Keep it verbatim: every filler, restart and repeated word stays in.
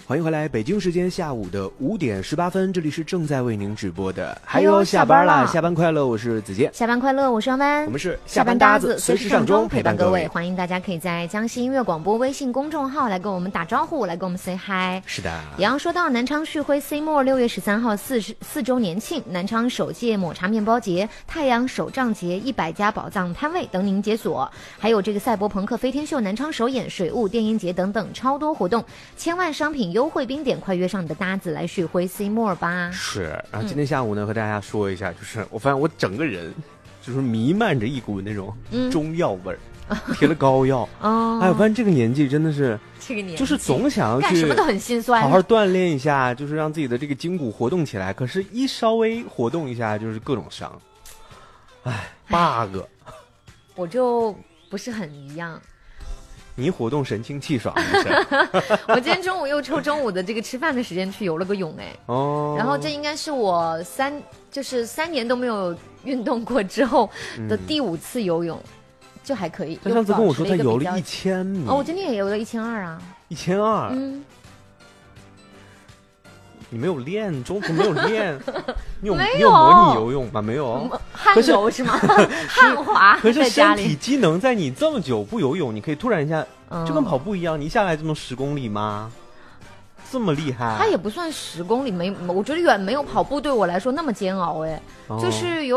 欢迎回来，北京时间下午的五点十八分，这里是正在为您直播的。还有下班啦，下班快乐，我是子健。 下班快乐，我是王班。 我们是下班搭子，随时上钟陪伴各位。 欢迎大家可以在江西音乐广播微信公众号来跟我们打招呼，来跟我们 say hi。 是的。 也要说到南昌旭辉 C More 六月十三号四十四周年庆，南昌首届抹茶面包节、太阳手账节，一百家宝藏摊位等您解锁，还有这个赛博朋克飞天秀南昌首演、水雾电音节等等超多活动，千万商品优惠冰点，快约上你的搭子来旭辉 C More 吧。 是，然后今天下午呢、嗯、和大家说一下，就是我发现我整个人就是弥漫着一股那种中药味儿、嗯，贴了膏药。哦，哎，我发现这个年纪真的是这个年纪就是总想要去干什么都很心酸， 好好锻炼一下，就是让自己的这个筋骨活动起来。可是，一稍微活动一下就是各种伤。哎 ，bug， 我就不是很一样。 你一活动神清气爽我今天中午又抽中午的这个吃饭的时间去游了个泳，哎，哦，然后这应该是我三就是三年都没有运动过之后的第五次游泳，嗯、就还可以。 他上次跟我说他游了一千米， 哦，我今天也游了一千二啊， 一千二， 嗯。 你没有练，中途没有练，你有没有你有模拟游泳吗？没有， 旱游是吗？旱滑。 可是身体机能在你这么久不游泳，你可以突然一下，嗯、就跟跑步一样，你一下来就能十公里吗？这么厉害？ 它也不算十公里，没，我觉得远没有跑步对我来说那么煎熬，哎，哦、就是有。